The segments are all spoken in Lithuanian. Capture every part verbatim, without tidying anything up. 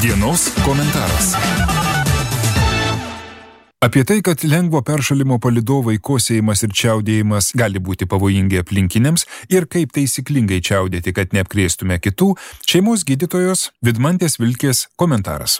Dienos komentaras. Apie tai, kad lengvo peršalimo palydovai kosėjimas ir čiaudėjimas gali būti pavojingi aplinkiniams ir kaip taisyklingai čiaudėti, kad neapkrėstume kitų, šeimos gydytojos Vidmantės Vilkės komentaras.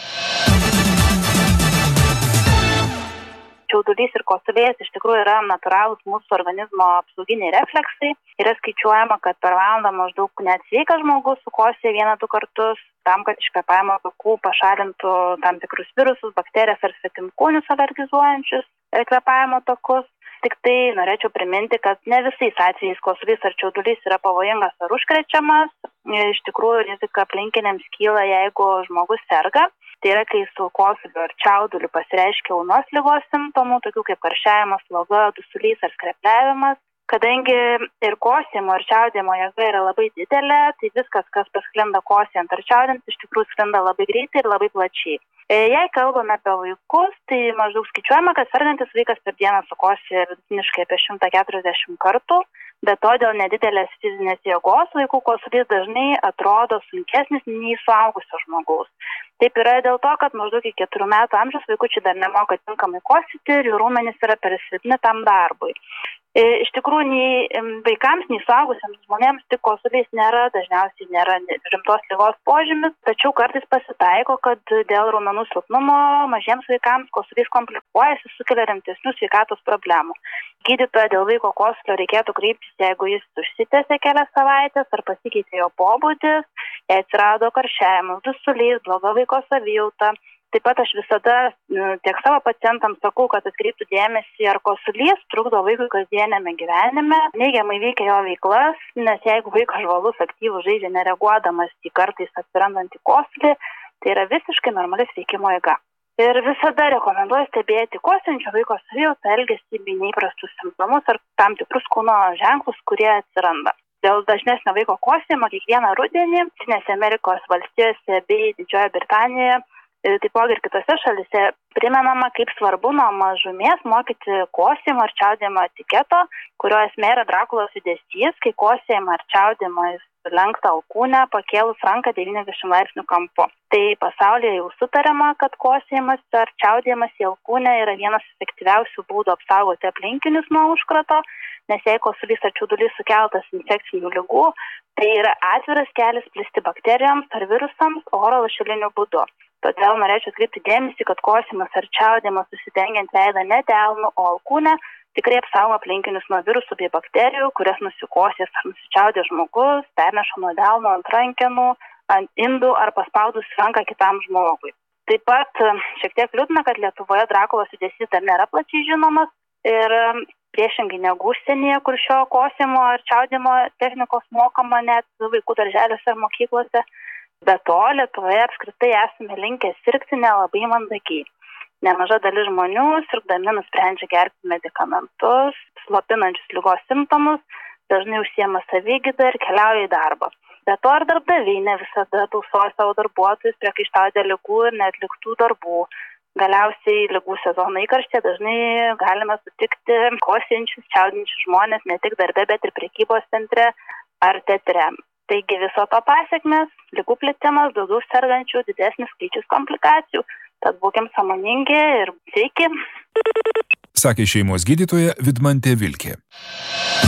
Čiaudulys ir kosulėjas iš tikrųjų yra natūralūs mūsų organizmo apsauginiai refleksai. Yra skaičiuojama, kad per valandą maždaug net sveikas žmogus sukosėja vieną du kartus, tam, kad iš kvėpavimo takų pašalintų tam tikrus virusus, bakterijas ar svetimkūnius alergizuojančius kvėpavimo takus. Tik tai norėčiau priminti, kad ne visais atvejais kosulys ar čiaudulys yra pavojingas ar užkrečiamas. Iš tikrųjų, rizika aplinkiniams kyla, jeigu žmogus serga. Tai yra, kai su kosuliu ar čiauduliu pasireiškia ūmios ligos simptomų, tokių kaip karščiavimas, sloga, dusulys ar skrepliavimas. Kadangi ir kosėjimo ir čiaudėjimo jėga yra labai didelė, tai viskas, kas pasklinda kosėjant ar čiaudint, iš tikrųjų sklinda labai greitai ir labai plačiai. Jei kalbame apie vaikus, tai maždaug skaičiuojama, kad sergantis vaikas per dieną sukosėja vidutiniškai apie šimtą keturiasdešimt kartų, bet to dėl nedidelės fizinės jėgos vaikų kosulys dažnai atrodo sunkesnis nei suaugusio žmogaus. Taip yra dėl to, kad maždaug iki keturių metų amžiaus vaikučiai dar nemoka tinkamai kosėti ir jų raumenys yra per silpni tam darbui. Iš tikrųjų, nei vaikams, nei suaugusiems žmonėms tik kosulys nėra, dažniausiai nėra rimtos ligos požymis, tačiau kartais pasitaiko, kad dėl raumenų silpnumo mažiems vaikams kosulys komplikuojasi, sukelia rimtesnių sveikatos problemų. Gydytoją dėl vaiko kosulio reikėtų kreiptis, jeigu jis užsitęsė kelias savaitės ar pasikeitė jo pobūdis, jei atsirado karščiavimas, dusulys, bloga vaiko savijauta. Taip pat aš visada tiek savo pacientams sakau, kad atkreiptų dėmesį, ar kosulys trukdo vaikui kasdienėme gyvenime, neigiamai veikia jo veiklas, nes jeigu vaikas žvalus, aktyvus, žaidžia nereaguodamas į kartais atsirandantį kosulį, tai yra visiškai normali sveikimo eiga. Ir visada rekomenduoju stebėti kosėjančio vaiko savijautą, elgesį bei neįprastus simptomus ar tam tikrus kūno ženklus, kurie atsiranda. Dėl dažnesnio vaiko kosėjimo kiekvieną rudenį Jungtinėse Amerikos valstijose bei Didžiojoje Britanijoje, taipogi ir kitose šalise primenama, kaip svarbu nuo mažumės mokyti kosėjimo ar čiaudėjimo etiketo, kurio esmė yra Drakulos judesys, kai kosėjimo ar čiaudėjimo jis lenksta alkūnę, pakėlus ranką devyniasdešimt laipsnių kampu. Tai pasaulyje jau sutariama, kad kosėjimas ar čiaudėjimas į alkūnę yra vienas efektyviausių būdų apsaugoti aplinkinius nuo užkrato, nes jei kosulys ar čiaudulys sukeltas infekcinių ligų, tai yra atviras kelias plisti bakterijoms ar virusams oro lašeliniu būdu. Todėl norėčiau atkreipti dėmesį, kad kosėjimas ar čiaudėjimas susidengiant veidą ne delnu, o alkūne tikrai apsaugo aplinkinius nuo virusų bei bakterijų, kurias nusikosės ar nusičiaudė žmogus, perneša nuo delno ant rankenų, ant indų ar paspaudus ranką kitam žmogui. Taip pat šiek tiek liūdna, kad Lietuvoje Drakulos judesys dar nėra plačiai žinomas ir priešingai negu užsienyje, kur šio kosėjimo ar čiaudėjimo technikos mokama net vaikų darželiuose ar mokyklose. Be to, Lietuvoje apskritai esame linkę sirgti nelabai mandagiai. Nemaža dalis žmonių sirgdami nusprendžia gerti medikamentus, slopinančius ligos simptomus, dažnai užsiema savigyda ir keliauja į darbą. Be to, ir darbdaviai ne visada tausoja savo darbuotojus, priekaištauja dėl ligų ir neatliktų darbų. Galiausiai ligų sezono įkarštyje dažnai galime sutikti kosėjančius, čiaudinčius žmonės ne tik darbe, bet ir prekybos centre ar teatre. Taigi viso to pasekmės, ligų plitimas, daugiau sergančių, didesnis skaičius komplikacijų. Tad būkim sąmoningi ir sveiki. Sakė šeimos gydytoja Vidmantė Vilkė.